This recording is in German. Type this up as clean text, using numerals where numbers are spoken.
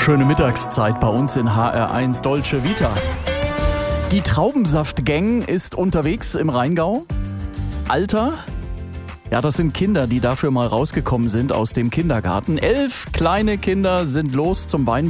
wunderschöne Mittagszeit bei uns in HR1 Dolce Vita. Die Traubensaft-Gang ist unterwegs im Rheingau. Alter? Ja, das sind Kinder, die dafür mal rausgekommen sind aus dem Kindergarten. 11 kleine Kinder sind los zum Weinbau